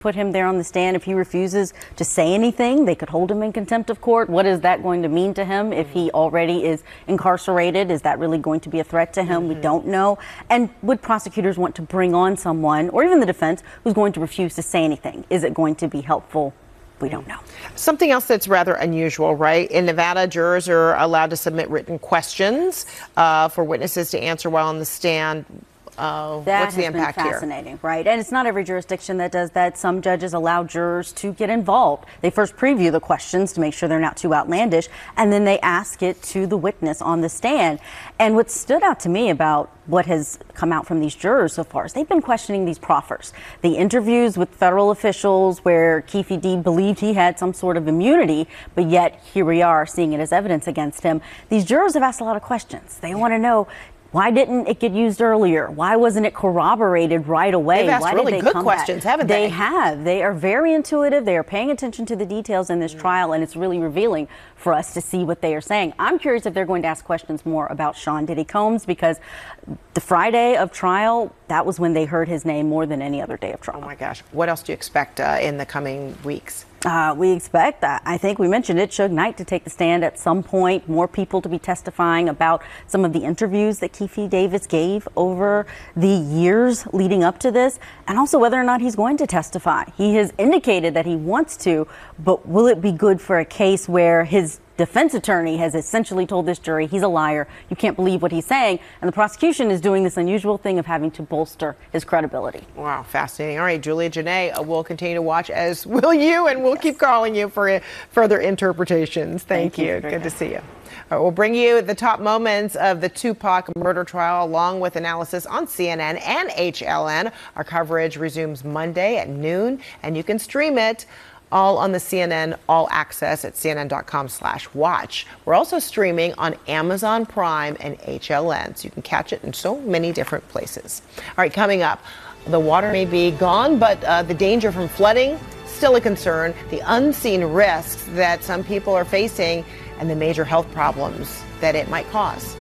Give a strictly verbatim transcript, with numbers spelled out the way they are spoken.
put him there on the stand. If he refuses to say anything, they could hold him in contempt of court. What is that going to mean to him if he already is incarcerated? Is that really going to be a threat to him? Mm-hmm. We don't know. And would prosecutors want to bring on someone, or even the defense, who's going to refuse to say anything? Is it going to be helpful? We don't know. Something else that's rather unusual, right? In Nevada, jurors are allowed to submit written questions uh, for witnesses to answer while on the stand. Uh, that what's the has impact been fascinating, here? Right? And it's not every jurisdiction that does that. Some judges allow jurors to get involved. They first preview the questions to make sure they're not too outlandish, and then they ask it to the witness on the stand. And what stood out to me about what has come out from these jurors so far is they've been questioning these proffers. The interviews with federal officials where Keffe D believed he had some sort of immunity, but yet here we are seeing it as evidence against him. These jurors have asked a lot of questions. They want to know, why didn't it get used earlier? Why wasn't it corroborated right away? They've asked Why really did they good come questions, back? haven't they? They have. They are very intuitive. They are paying attention to the details in this mm. trial, and it's really revealing for us to see what they are saying. I'm curious if they're going to ask questions more about Sean Diddy Combs, because the Friday of trial, that was when they heard his name more than any other day of trial. Oh my gosh. What else do you expect uh, in the coming weeks? Uh, we expect that. I think we mentioned it, Suge Knight to take the stand at some point, more people to be testifying about some of the interviews that Keffe Davis gave over the years leading up to this, and also whether or not he's going to testify. He has indicated that he wants to, but will it be good for a case where his defense attorney has essentially told this jury he's a liar, you can't believe what he's saying, and the prosecution is doing this unusual thing of having to bolster his credibility. Wow, fascinating. All right, Julia Jenae, uh, we'll continue to watch, as will you, and we'll yes. keep calling you for uh, further interpretations. Thank, Thank you. you. Good to see you. All right, we'll bring you the top moments of the Tupac murder trial, along with analysis on C N N and H L N. Our coverage resumes Monday at noon, and you can stream it all on the C N N All Access at C N N dot com slash watch. We're also streaming on Amazon Prime and H L N, so you can catch it in so many different places. All right, coming up, the water may be gone, but uh, the danger from flooding, still a concern. The unseen risks that some people are facing and the major health problems that it might cause.